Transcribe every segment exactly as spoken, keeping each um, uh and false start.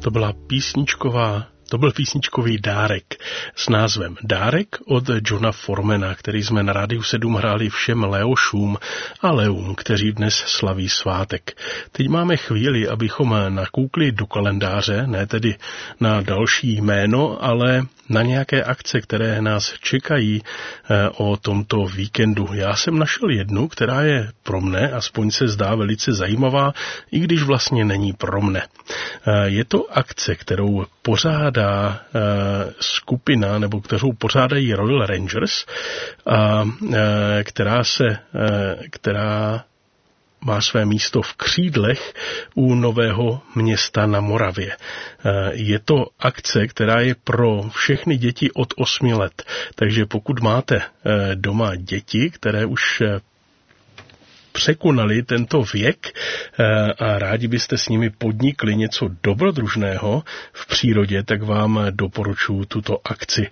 To byla písničková To byl písničkový dárek s názvem Dárek od Johna Formana, který jsme na Rádiu sedm hráli všem Leošům a Leům, kteří dnes slaví svátek. Teď máme chvíli, abychom nakoukli do kalendáře, ne tedy na další jméno, ale na nějaké akce, které nás čekají o tomto víkendu. Já jsem našel jednu, která je pro mne, aspoň se zdá velice zajímavá, i když vlastně není pro mne. Je to akce, kterou pořádá skupina, nebo kterou pořádají Royal Rangers, a která se, která má své místo v Křídlech u Nového Města na Moravě. Je to akce, která je pro všechny děti od osmi let. Takže pokud máte doma děti, které už překonali tento věk a rádi byste s nimi podnikli něco dobrodružného v přírodě, tak vám doporučuji tuto akci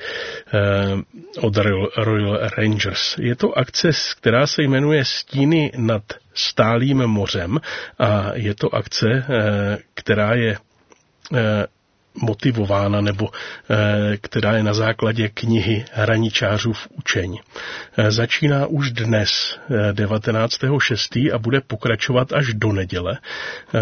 od Royal Rangers. Je to akce, která se jmenuje Stíny nad stálým mořem a je to akce, která je motivována nebo e, která je na základě knihy Hraničářův učeň. E, začíná už dnes e, devatenáctého šestého a bude pokračovat až do neděle. E,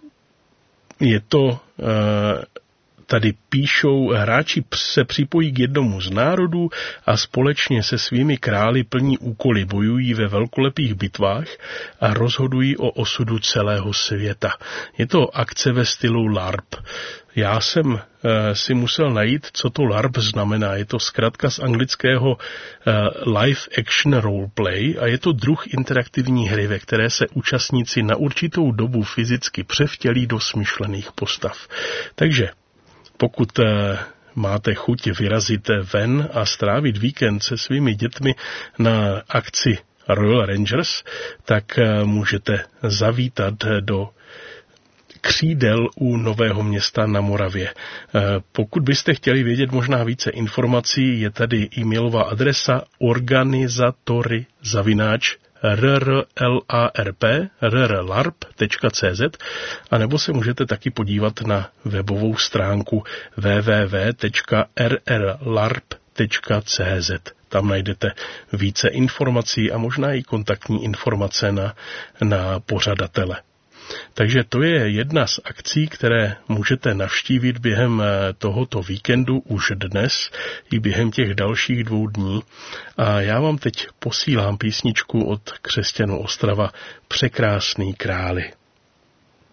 je to e, Tady píšou, hráči se připojí k jednomu z národů a společně se svými králi plní úkoly, bojují ve velkolepých bitvách a rozhodují o osudu celého světa. Je to akce ve stylu LARP. Já jsem e, si musel najít, co to LARP znamená. Je to zkratka z anglického e, Live Action Roleplay a je to druh interaktivní hry, ve které se účastníci na určitou dobu fyzicky převtělí do smyšlených postav. Takže pokud máte chuť vyrazit ven a strávit víkend se svými dětmi na akci Royal Rangers, tak můžete zavítat do Křídel u Nového Města na Moravě. Pokud byste chtěli vědět možná více informací, je tady e-mailová adresa organizatory zavináč rrlarp rrlarp tečka cz a nebo se můžete taky podívat na webovou stránku w w w tečka rrlarp tečka cz. Tam najdete více informací a možná i kontaktní informace na, na pořadatele. Takže to je jedna z akcí, které můžete navštívit během tohoto víkendu už dnes i během těch dalších dvou dní. A já vám teď posílám písničku od Křesťanů Ostrava Překrásný králi.